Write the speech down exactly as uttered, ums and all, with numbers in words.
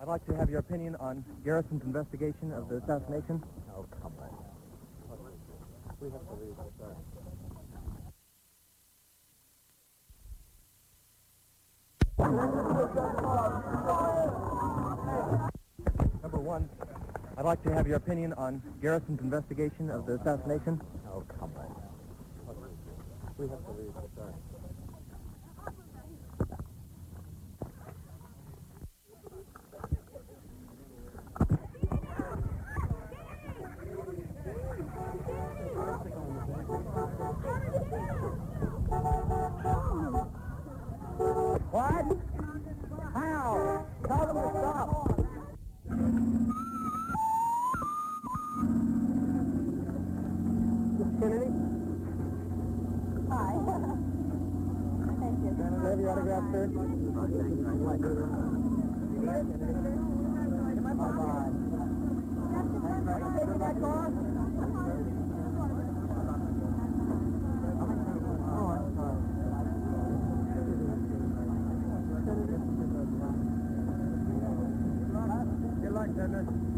like to have your opinion on Garrison's investigation of the assassination. Oh, come on. We have to leave, sir. Number one, I'd like to have your opinion on Garrison's investigation of the assassination. Oh, come on. We have to leave, sir. What? How? Tell them to stop. Miss Kennedy? Hi. Thank you. Can I have your autograph, sir? Taking that car? Good luck, Senator.